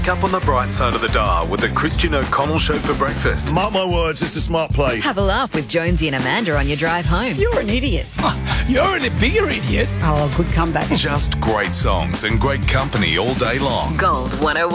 Up on the bright side of the dial with the Christian O'Connell Show for breakfast. Mark my words, it's a smart play. Have a laugh with Jonesy and Amanda on your drive home. You're an idiot. You're a bigger idiot. Oh, good comeback. Just great songs and great company all day long. Gold 101.